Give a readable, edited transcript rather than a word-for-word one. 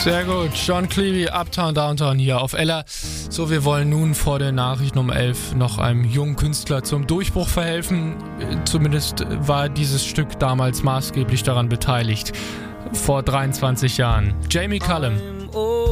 Sehr gut. John Cleese, Uptown Downtown hier auf Ella. So, wir wollen nun vor den Nachrichten um 11 noch einem jungen Künstler zum Durchbruch verhelfen. Zumindest war dieses Stück damals maßgeblich daran beteiligt. Vor 23 Jahren. Jamie Cullum.